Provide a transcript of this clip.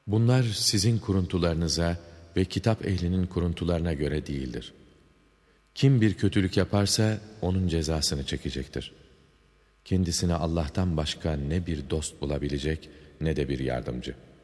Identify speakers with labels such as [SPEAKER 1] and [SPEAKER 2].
[SPEAKER 1] Bunlar sizin kuruntularınıza ve kitap ehlinin kuruntularına göre değildir. Kim bir kötülük yaparsa onun cezasını çekecektir. Kendisine Allah'tan başka ne bir dost bulabilecek ne de bir yardımcı.